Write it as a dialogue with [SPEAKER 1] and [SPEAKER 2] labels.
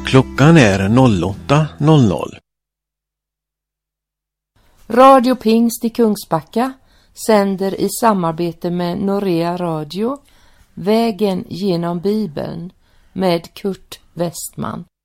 [SPEAKER 1] Klockan är 08:00.
[SPEAKER 2] Radio Pingst i Kungsbacka sänder i samarbete med Norea Radio Vägen genom Bibeln med Kurt Westman.